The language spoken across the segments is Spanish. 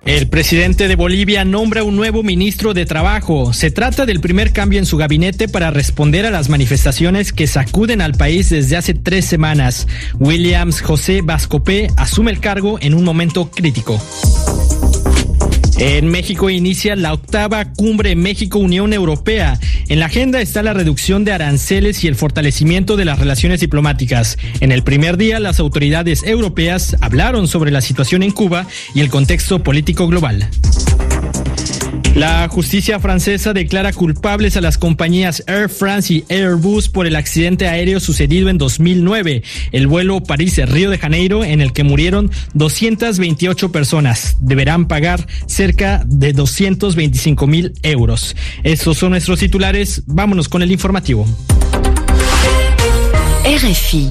El presidente de Bolivia nombra un nuevo ministro de Trabajo. Se trata del primer cambio en su gabinete para responder a las manifestaciones que sacuden al país desde hace 3 semanas. Williams José Vascopé asume el cargo en un momento crítico. En México inicia la 8ª Cumbre México-Unión Europea. En la agenda está la reducción de aranceles y el fortalecimiento de las relaciones diplomáticas. En el primer día, las autoridades europeas hablaron sobre la situación en Cuba y el contexto político global. La justicia francesa declara culpables a las compañías Air France y Airbus por el accidente aéreo sucedido en 2009, el vuelo París-Río de Janeiro, en el que murieron 228 personas. Deberán pagar cerca de 225,000 euros. Estos son nuestros titulares. Vámonos con el informativo. RFI.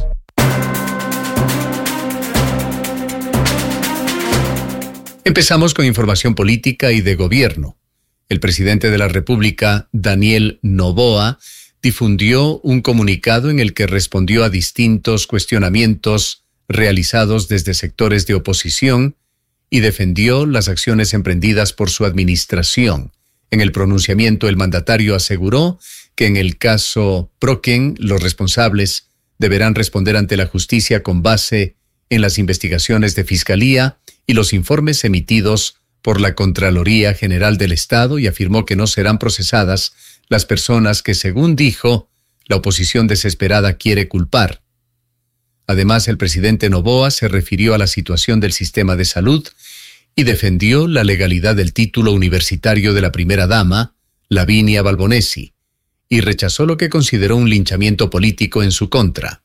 Empezamos con información política y de gobierno. El presidente de la República, Daniel Noboa, difundió un comunicado en el que respondió a distintos cuestionamientos realizados desde sectores de oposición y defendió las acciones emprendidas por su administración. En el pronunciamiento, el mandatario aseguró que en el caso Proquen, los responsables deberán responder ante la justicia con base en las investigaciones de Fiscalía y los informes emitidos por la Contraloría General del Estado, y afirmó que no serán procesadas las personas que, según dijo, la oposición desesperada quiere culpar. Además, el presidente Noboa se refirió a la situación del sistema de salud y defendió la legalidad del título universitario de la primera dama, Lavinia Balbonesi, y rechazó lo que consideró un linchamiento político en su contra.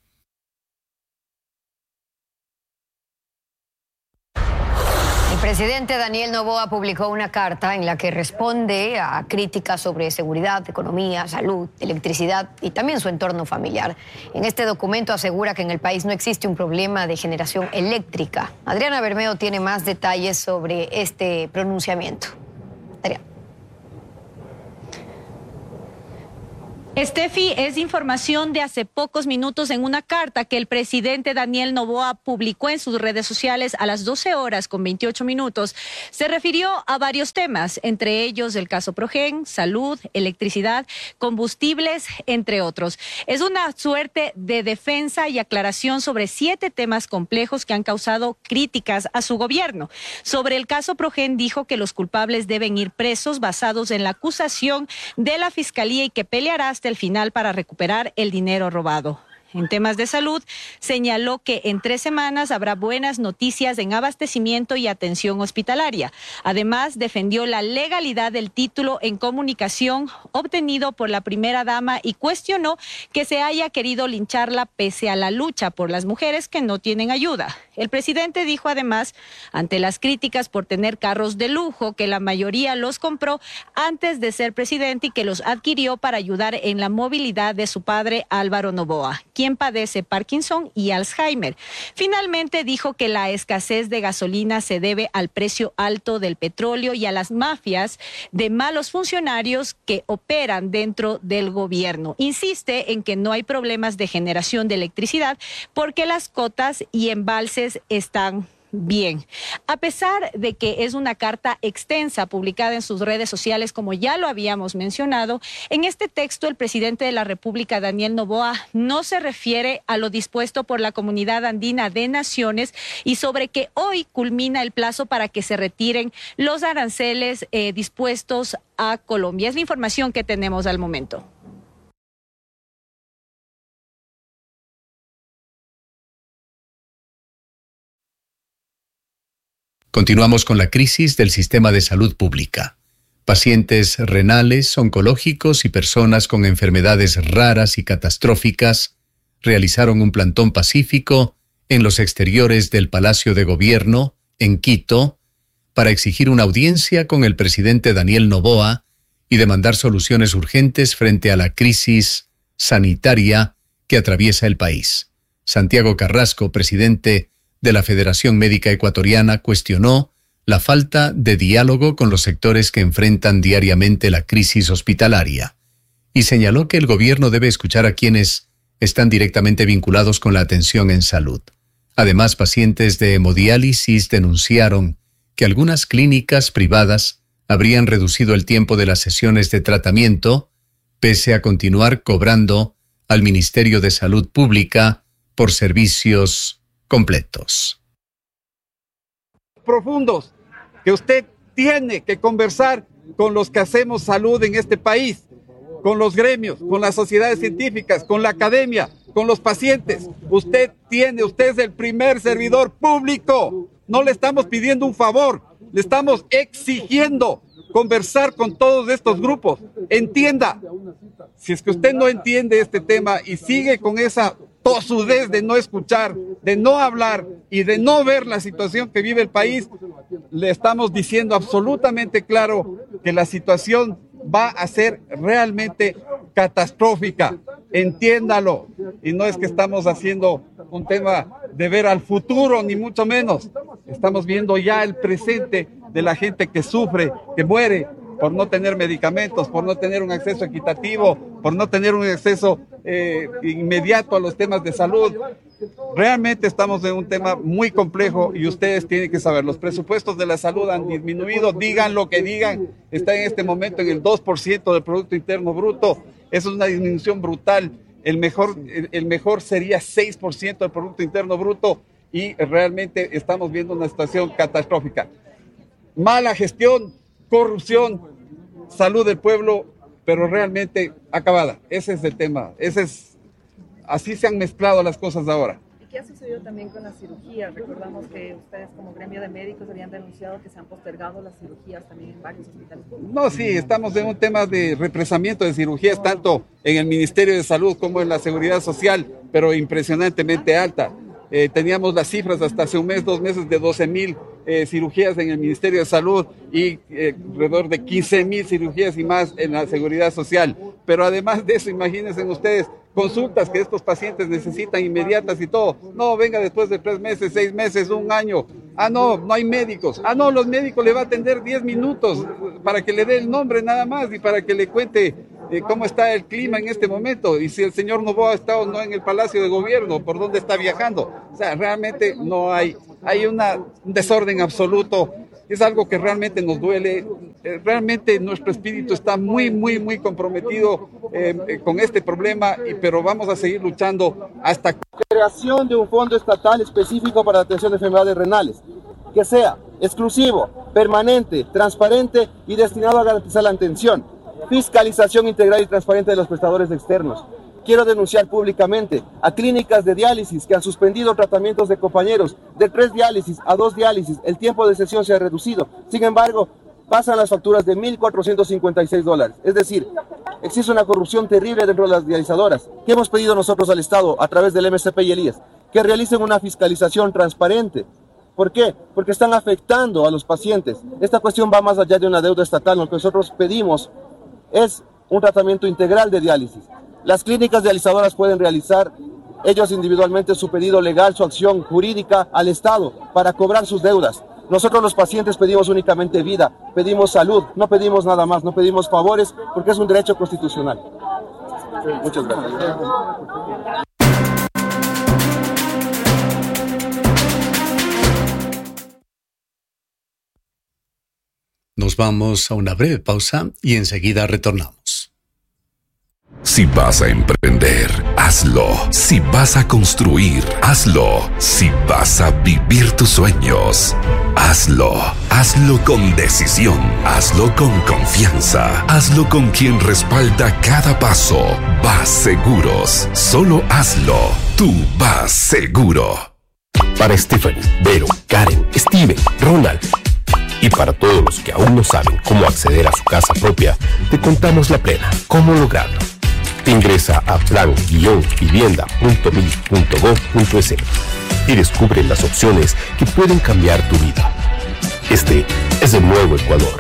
El presidente Daniel Noboa publicó una carta en la que responde a críticas sobre seguridad, economía, salud, electricidad y también su entorno familiar. En este documento asegura que en el país no existe un problema de generación eléctrica. Adriana Bermeo tiene más detalles sobre este pronunciamiento. Adriana. Estefi, es información de hace pocos minutos en una carta que el presidente Daniel Noboa publicó en sus redes sociales a las 12:28. Se refirió a varios temas, entre ellos el caso Progen, salud, electricidad, combustibles, entre otros. Es una suerte de defensa y aclaración sobre 7 temas complejos que han causado críticas a su gobierno. Sobre el caso Progen, dijo que los culpables deben ir presos basados en la acusación de la Fiscalía y que peleará hasta el final para recuperar el dinero robado. En temas de salud, señaló que en 3 semanas habrá buenas noticias en abastecimiento y atención hospitalaria. Además, defendió la legalidad del título en comunicación obtenido por la primera dama y cuestionó que se haya querido lincharla pese a la lucha por las mujeres que no tienen ayuda. El presidente dijo además, ante las críticas por tener carros de lujo, que la mayoría los compró antes de ser presidente y que los adquirió para ayudar en la movilidad de su padre Álvaro Noboa, quien padece Parkinson y Alzheimer. Finalmente dijo que la escasez de gasolina se debe al precio alto del petróleo y a las mafias de malos funcionarios que operan dentro del gobierno. Insiste en que no hay problemas de generación de electricidad porque las cotas y embalses están bien. A pesar de que es una carta extensa publicada en sus redes sociales, como ya lo habíamos mencionado, en este texto el presidente de la República, Daniel Noboa, no se refiere a lo dispuesto por la Comunidad Andina de Naciones y sobre que hoy culmina el plazo para que se retiren los aranceles dispuestos a Colombia. Es la información que tenemos al momento. Continuamos con la crisis del sistema de salud pública. Pacientes renales, oncológicos y personas con enfermedades raras y catastróficas realizaron un plantón pacífico en los exteriores del Palacio de Gobierno, en Quito, para exigir una audiencia con el presidente Daniel Noboa y demandar soluciones urgentes frente a la crisis sanitaria que atraviesa el país. Santiago Carrasco, presidente de la Federación Médica Ecuatoriana, cuestionó la falta de diálogo con los sectores que enfrentan diariamente la crisis hospitalaria y señaló que el gobierno debe escuchar a quienes están directamente vinculados con la atención en salud. Además, pacientes de hemodiálisis denunciaron que algunas clínicas privadas habrían reducido el tiempo de las sesiones de tratamiento, pese a continuar cobrando al Ministerio de Salud Pública por servicios completos. Profundos, que usted tiene que conversar con los que hacemos salud en este país, con los gremios, con las sociedades científicas, con la academia, con los pacientes. Usted es el primer servidor público. No le estamos pidiendo un favor, le estamos exigiendo conversar con todos estos grupos. Entienda, si es que usted no entiende este tema y sigue con esa tosudez de no escuchar, de no hablar y de no ver la situación que vive el país, le estamos diciendo absolutamente claro que la situación va a ser realmente catastrófica. Entiéndalo. Y no es que estamos haciendo un tema de ver al futuro, ni mucho menos. Estamos viendo ya el presente de la gente que sufre, que muere por no tener medicamentos, por no tener un acceso equitativo, por no tener un acceso inmediato a los temas de salud. Realmente estamos en un tema muy complejo y ustedes tienen que saber, los presupuestos de la salud han disminuido, digan lo que digan, está en este momento en el 2% del Producto Interno Bruto, eso es una disminución brutal, el mejor sería 6% del Producto Interno Bruto y realmente estamos viendo una situación catastrófica. Mala gestión, corrupción, salud del pueblo, pero realmente acabada, ese es el tema, así se han mezclado las cosas ahora. ¿Y qué ha sucedido también con las cirugías? Recordamos que ustedes como gremio de médicos habían denunciado que se han postergado las cirugías también en varios hospitales públicos. No, sí, estamos en un tema de represamiento de cirugías, tanto en el Ministerio de Salud como en la Seguridad Social, pero impresionantemente alta. Teníamos las cifras hasta hace un mes, 2 meses de 12,000 cirugías en el Ministerio de Salud y alrededor de 15,000 cirugías y más en la Seguridad Social. Pero además de eso, imagínense ustedes, consultas que estos pacientes necesitan inmediatas y todo. No, venga después de 3 meses, 6 meses, 1 año. No hay médicos. Los médicos le va a atender 10 minutos para que le dé el nombre nada más y para que le cuente cómo está el clima en este momento y si el señor Noboa está o no en el Palacio de Gobierno, por dónde está viajando. O sea, realmente no hay un desorden absoluto. Es algo que realmente nos duele. Realmente nuestro espíritu está muy, muy, muy comprometido con este problema, pero vamos a seguir luchando hasta creación de un fondo estatal específico para la atención de enfermedades renales, que sea exclusivo, permanente, transparente y destinado a garantizar la atención, fiscalización integral y transparente de los prestadores externos. Quiero denunciar públicamente a clínicas de diálisis que han suspendido tratamientos de compañeros de 3 diálisis a 2 diálisis. El tiempo de sesión se ha reducido. Sin embargo, pasan las facturas de $1,456. Es decir, existe una corrupción terrible dentro de las dializadoras. ¿Qué hemos pedido nosotros al Estado a través del MSP y el IES? Que realicen una fiscalización transparente. ¿Por qué? Porque están afectando a los pacientes. Esta cuestión va más allá de una deuda estatal. Lo que nosotros pedimos es un tratamiento integral de diálisis. Las clínicas dializadoras pueden realizar ellos individualmente su pedido legal, su acción jurídica al Estado para cobrar sus deudas. Nosotros los pacientes pedimos únicamente vida, pedimos salud, no pedimos nada más, no pedimos favores porque es un derecho constitucional. Muchas gracias. Nos vamos a una breve pausa y enseguida retornamos. Si vas a emprender, hazlo. Si vas a construir, hazlo. Si vas a vivir tus sueños, hazlo. Hazlo con decisión. Hazlo con confianza. Hazlo con quien respalda cada paso. Vas Seguros. Solo hazlo. Tú vas seguro. Para Stephanie, Vero, Karen, Steven, Ronald y para todos los que aún no saben cómo acceder a su casa propia, te contamos la plena. ¿Cómo lograrlo? Ingresa a plan-vivienda.mil.gov.es y descubre las opciones que pueden cambiar tu vida. Este es el Nuevo Ecuador.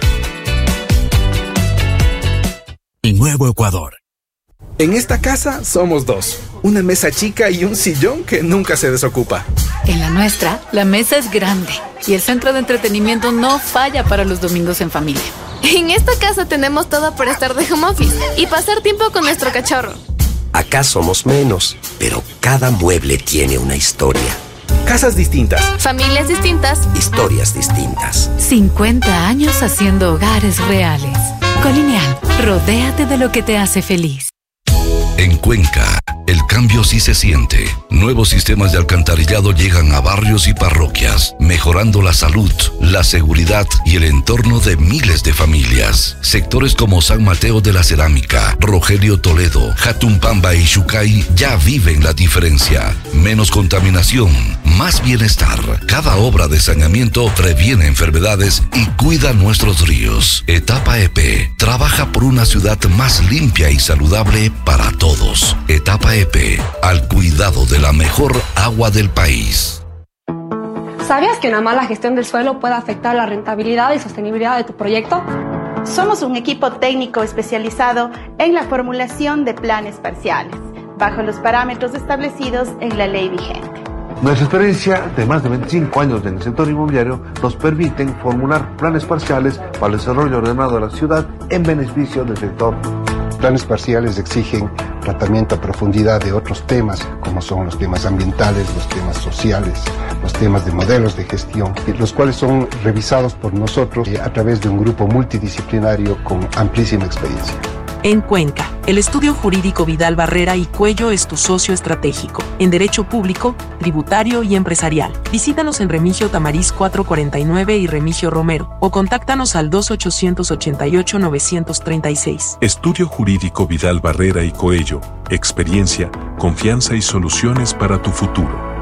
El Nuevo Ecuador. En esta casa somos 2. Una mesa chica y un sillón que nunca se desocupa. En la nuestra, la mesa es grande y el centro de entretenimiento no falla para los domingos en familia. En esta casa tenemos todo para estar de home office y pasar tiempo con nuestro cachorro. Acá somos menos, pero cada mueble tiene una historia. Casas distintas. Familias distintas. Historias distintas. 50 años haciendo hogares reales. Colineal, rodéate de lo que te hace feliz. En Cuenca, el cambio sí se siente. Nuevos sistemas de alcantarillado llegan a barrios y parroquias, mejorando la salud, la seguridad y el entorno de miles de familias. Sectores como San Mateo de la Cerámica, Rogelio Toledo, Jatumpamba y Xucay ya viven la diferencia. Menos contaminación, más bienestar. Cada obra de saneamiento previene enfermedades y cuida nuestros ríos. Etapa EP trabaja por una ciudad más limpia y saludable para todos. Etapa EP, al cuidado de la mejor agua del país. ¿Sabías que una mala gestión del suelo puede afectar la rentabilidad y sostenibilidad de tu proyecto? Somos un equipo técnico especializado en la formulación de planes parciales, bajo los parámetros establecidos en la ley vigente. Nuestra experiencia de más de 25 años en el sector inmobiliario nos permiten formular planes parciales para el desarrollo ordenado de la ciudad en beneficio del sector. Planes parciales exigen tratamiento a profundidad de otros temas, como son los temas ambientales, los temas sociales, los temas de modelos de gestión, los cuales son revisados por nosotros a través de un grupo multidisciplinario con amplísima experiencia. En Cuenca, el estudio jurídico Vidal Barrera y Cuello es tu socio estratégico en derecho público, tributario y empresarial. Visítanos en Remigio Tamariz 449 y Remigio Romero o contáctanos al 2888-936. Estudio jurídico Vidal Barrera y Coello. Experiencia, confianza y soluciones para tu futuro.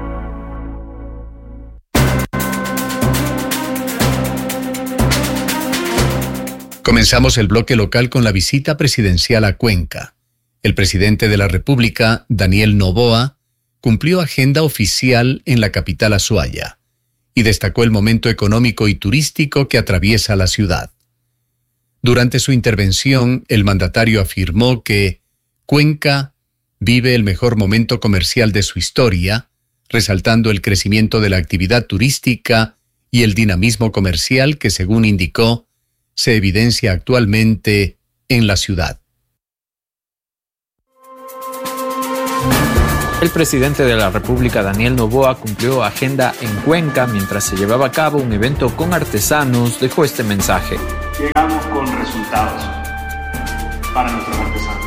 Comenzamos el bloque local con la visita presidencial a Cuenca. El presidente de la República, Daniel Noboa, cumplió agenda oficial en la capital Azuaya y destacó el momento económico y turístico que atraviesa la ciudad. Durante su intervención, el mandatario afirmó que Cuenca vive el mejor momento comercial de su historia, resaltando el crecimiento de la actividad turística y el dinamismo comercial que, según indicó, se evidencia actualmente en la ciudad. El presidente de la República, Daniel Noboa, cumplió agenda en Cuenca mientras se llevaba a cabo un evento con artesanos. Dejó este mensaje. Llegamos con resultados para nuestros artesanos.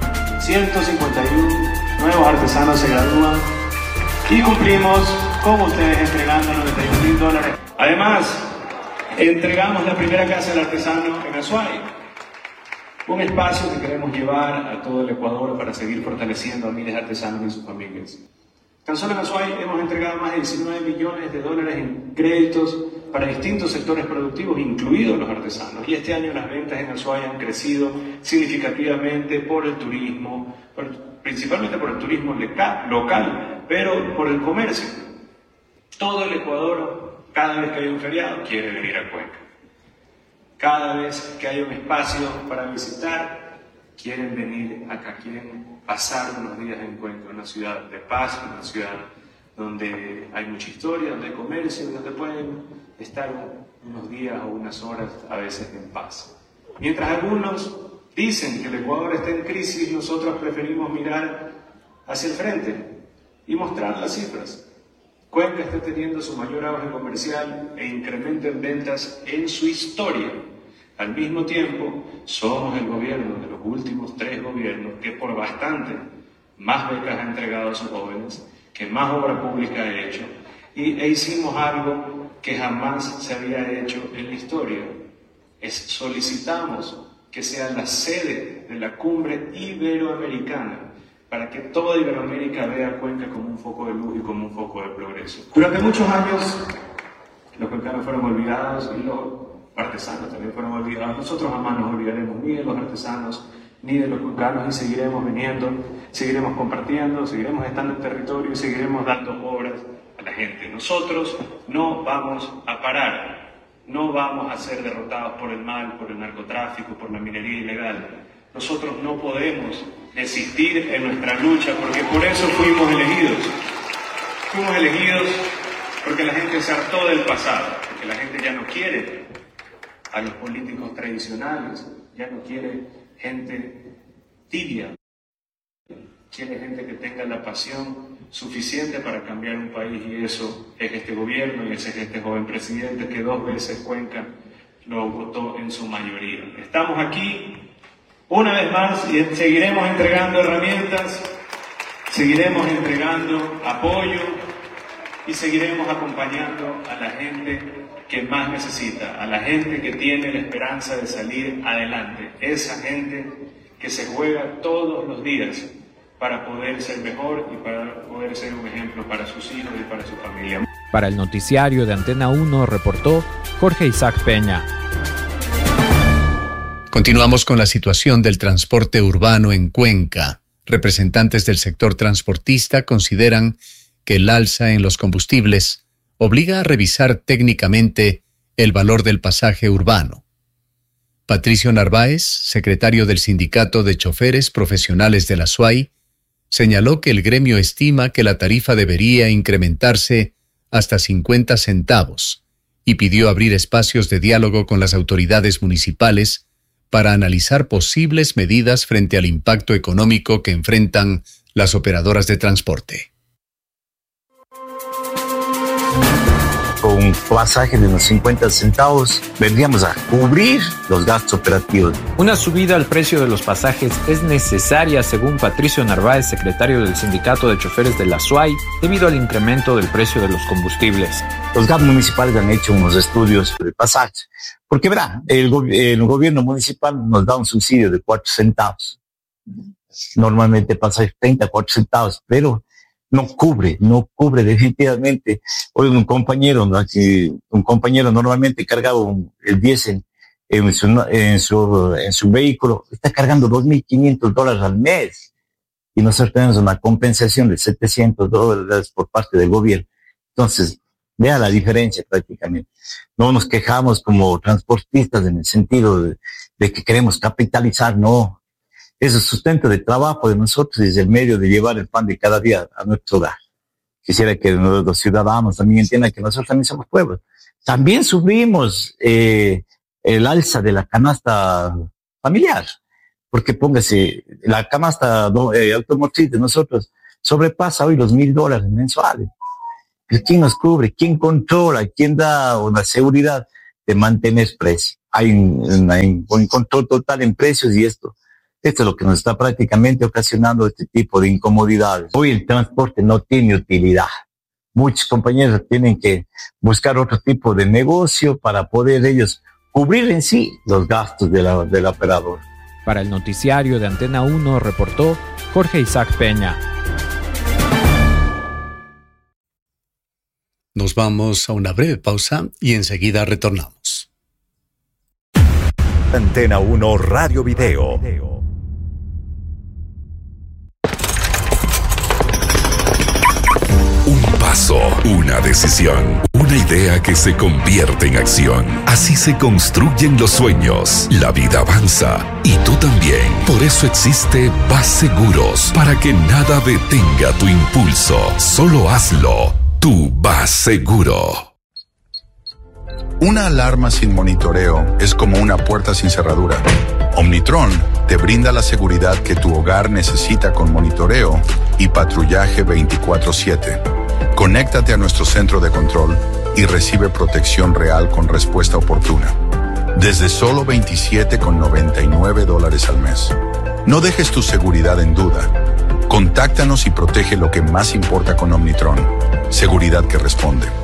151 nuevos artesanos se gradúan y cumplimos con ustedes entregando $91,000. Además, entregamos la primera casa del artesano en Azuay, un espacio que queremos llevar a todo el Ecuador para seguir fortaleciendo a miles de artesanos y sus familias. Tan solo en Azuay hemos entregado más de $19 millones en créditos para distintos sectores productivos, incluidos los artesanos. Y este año las ventas en Azuay han crecido significativamente por el turismo, principalmente por el turismo local, pero por el comercio. Todo el Ecuador, cada vez que hay un feriado, quiere venir a Cuenca. Cada vez que hay un espacio para visitar, quieren venir acá, quieren pasar unos días en Cuenca, una ciudad de paz, una ciudad donde hay mucha historia, donde hay comercio, donde pueden estar unos días o unas horas a veces en paz. Mientras algunos dicen que el Ecuador está en crisis, nosotros preferimos mirar hacia el frente y mostrar las cifras. Cuenca está teniendo su mayor auge comercial e incremento en ventas en su historia. Al mismo tiempo, somos el gobierno de los últimos 3 gobiernos que por bastante más becas ha entregado a sus jóvenes, que más obra pública ha hecho, e hicimos algo que jamás se había hecho en la historia. Solicitamos que sea la sede de la cumbre iberoamericana, para que toda Iberoamérica vea a Cuenca como un foco de luz y como un foco de progreso. Durante muchos años, los cuencanos fueron olvidados y los artesanos también fueron olvidados. Nosotros jamás nos olvidaremos ni de los artesanos ni de los cuencanos y seguiremos viniendo, seguiremos compartiendo, seguiremos estando en territorio y seguiremos dando obras a la gente. Nosotros no vamos a parar, no vamos a ser derrotados por el mal, por el narcotráfico, por la minería ilegal. Nosotros no podemos desistir en nuestra lucha, porque por eso fuimos elegidos. Fuimos elegidos porque la gente se hartó del pasado, porque la gente ya no quiere a los políticos tradicionales, ya no quiere gente tibia. quiere gente que tenga la pasión suficiente para cambiar un país, y eso es este gobierno y ese es este joven presidente que 2 veces Cuenca lo votó en su mayoría. Estamos aquí una vez más y seguiremos entregando herramientas, seguiremos entregando apoyo y seguiremos acompañando a la gente que más necesita, a la gente que tiene la esperanza de salir adelante, esa gente que se juega todos los días para poder ser mejor y para poder ser un ejemplo para sus hijos y para su familia. Para el noticiario de Antena 1 reportó Jorge Isaac Peña. Continuamos con la situación del transporte urbano en Cuenca. Representantes del sector transportista consideran que el alza en los combustibles obliga a revisar técnicamente el valor del pasaje urbano. Patricio Narváez, secretario del Sindicato de Choferes Profesionales de la SUAY, señaló que el gremio estima que la tarifa debería incrementarse hasta 50 centavos y pidió abrir espacios de diálogo con las autoridades municipales para analizar posibles medidas frente al impacto económico que enfrentan las operadoras de transporte. Con un pasaje de unos 50 centavos vendríamos a cubrir los gastos operativos. Una subida al precio de los pasajes es necesaria, según Patricio Narváez, secretario del Sindicato de Choferes de la SUAY, debido al incremento del precio de los combustibles. Los GAP municipales han hecho unos estudios sobre pasajes, porque verá, el gobierno municipal nos da un subsidio de 4 centavos. Normalmente pasaje 34 centavos, pero no cubre definitivamente. Hoy un compañero normalmente cargaba el diésel en su vehículo, está cargando $2,500 al mes. Y nosotros tenemos una compensación de $700 por parte del gobierno. Entonces, vea la diferencia prácticamente. No nos quejamos como transportistas en el sentido de que queremos capitalizar, no. Es el sustento de trabajo de nosotros y es el medio de llevar el pan de cada día a nuestro hogar. Quisiera que los ciudadanos también entiendan que nosotros también somos pueblos. También sufrimos el alza de la canasta familiar, porque póngase, la canasta automotriz de nosotros sobrepasa hoy los $1,000 mensuales. ¿Quién nos cubre? ¿Quién controla? ¿Quién da una seguridad de mantener precios? Hay un control total en precios y esto es lo que nos está prácticamente ocasionando este tipo de incomodidades. Hoy el transporte no tiene utilidad. Muchos compañeros tienen que buscar otro tipo de negocio para poder ellos cubrir en sí los gastos del operador. Para el noticiario de Antena 1 reportó Jorge Isaac Peña. Nos vamos a una breve pausa y enseguida retornamos. Antena 1 Radio Video. Un paso, una decisión, una idea que se convierte en acción. Así se construyen los sueños. La vida avanza y tú también. Por eso existe VAS Seguros, para que nada detenga tu impulso. Solo hazlo. Tu VAS Seguro. Una alarma sin monitoreo es como una puerta sin cerradura. Omnitron te brinda la seguridad que tu hogar necesita con monitoreo y patrullaje 24/7. Conéctate a nuestro centro de control y recibe protección real con respuesta oportuna. Desde solo $27,99 al mes. No dejes tu seguridad en duda. Contáctanos y protege lo que más importa con Omnitron. Seguridad que responde.